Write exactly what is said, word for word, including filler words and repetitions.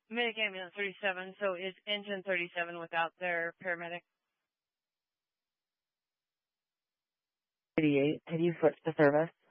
Medic Ambulance thirty-seven, so is engine thirty-seven without their paramedic? eighty-eight, have you switched to service?